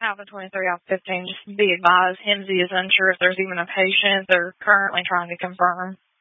Alpha 23, Alpha 15, just be advised, Hemsey is unsure if there's even a patient. They're currently trying to confirm.